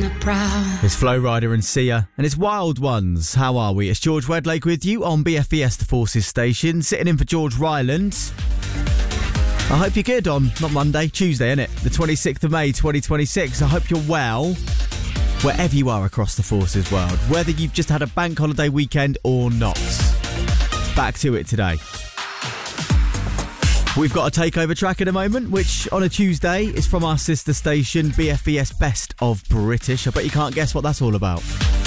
the prowl. It's Flo Rida and Sia, and it's Wild Ones. How are we? It's George Wedlake with you on BFBS The Forces station, sitting in for George Ryland. I hope you're good on, not Monday, Tuesday, innit? The 26th of May, 2026. I hope you're well, wherever you are across the Forces world, whether you've just had a bank holiday weekend or not. Back to it today. We've got a takeover track in a moment, which on a Tuesday is from our sister station, BFBS Best of British. I bet you can't guess what that's all about.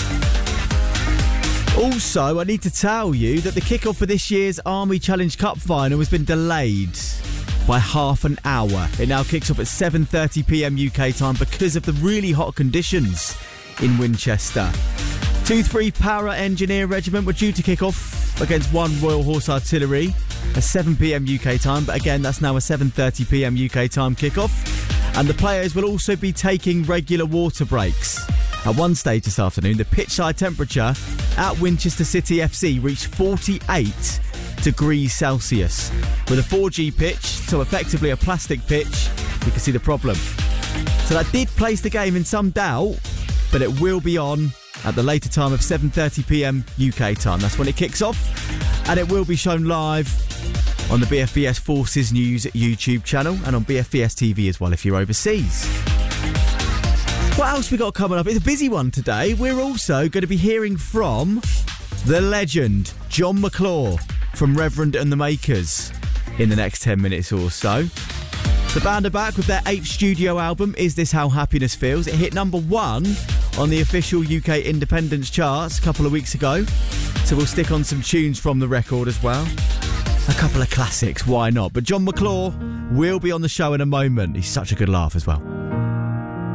Also, I need to tell you that the kickoff for this year's Army Challenge Cup final has been delayed by half an hour. It now kicks off at 7:30pm UK time because of the really hot conditions in Winchester. 2-3 Para Engineer Regiment were due to kick off against 1 Royal Horse Artillery at 7pm UK time, but again that's now a 7:30pm UK time kickoff. And the players will also be taking regular water breaks. At one stage this afternoon, the pitchside temperature at Winchester City FC reached 48 degrees Celsius. With a 4G pitch, so effectively a plastic pitch, you can see the problem. So that did place the game in some doubt, but it will be on at the later time of 7:30pm UK time. That's when it kicks off, and it will be shown live on the BFBS Forces News YouTube channel and on BFBS TV as well if you're overseas. What else we got coming up? It's a busy one today. We're also going to be hearing from the legend John McClure from Reverend and the Makers in the next 10 minutes or so. The band are back with their 8th studio album, Is This How Happiness Feels? It hit number 1 on the official UK independence charts a couple of weeks ago. So we'll stick on some tunes from the record as well. A couple of classics, why not? But John McClure will be on the show in a moment. He's such a good laugh as well.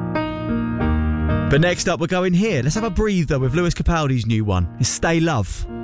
But next up, we're going here. Let's have a breather with Lewis Capaldi's new one. It's Stay Love.